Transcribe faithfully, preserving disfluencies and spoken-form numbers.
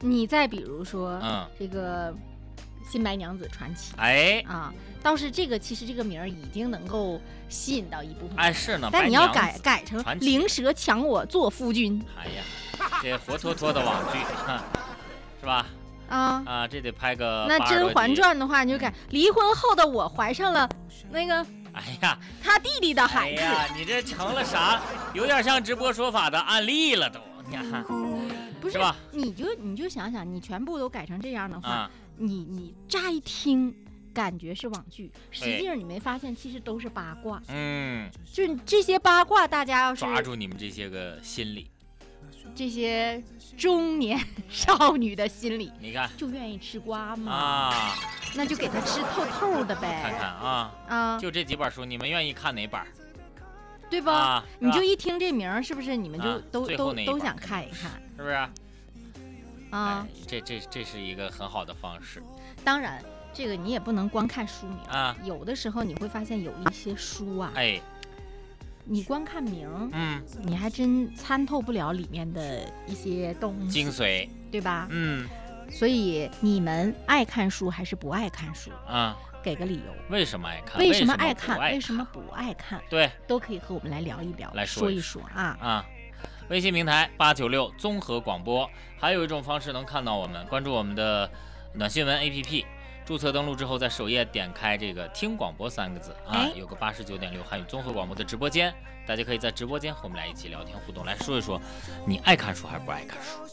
你再比如说， 嗯， 这个《新白娘子传奇》， 哎啊，倒是这个其实这个名儿已经能够吸引到一部分， 哎是呢， 但你要改改成传奇灵蛇抢我做夫君， 哎呀，这活脱脱的网剧，是吧？ 啊啊，这得拍个。 那《甄嬛传》的话，你就改离婚后的我怀上了那个， 哎呀， 他弟弟的孩子。 哎呀，你这成了啥？有点像直播说法的案例了都，你看， 不是吧？ 你就你就想想，你全部都改成这样的话， 啊、 你你乍一听感觉是网剧，实际上你没发现其实都是八卦。 嗯， 就这些八卦，大家要是抓住你们这些个心理。 这些中年少女的心理， 你看就愿意吃瓜嘛， 啊， 那就给他吃透透的呗。 看看啊啊， 就这几本书，你们愿意看哪本？ 对吧？ 啊、 你就一听这名，是不是你们就啊、 都、都都想看一看？ 是不是？啊， 哎、 这这这是一个很好的方式。 当然，这个你也不能光看书名啊， 有的时候你会发现有一些书啊， 哎。 你光看名， 嗯， 你还真参透不了里面的一些东西精髓， 对吧？ 嗯， 所以你们爱看书还是不爱看书啊？ 给个理由。 为什么爱看？ 为什么爱看？ 为什么不爱看？ 对， 都可以和我们来聊一聊， 来说一说啊啊！微信平台八九六综合广播，还有一种方式能看到我们，关注我们的暖新闻 A P P。注册登录之后，在首页点开这个听广播三个字啊，有个八十九点六汉语综合广播的直播间，大家可以在直播间和我们来一起聊天互动，来说一说你爱看书还是不爱看书。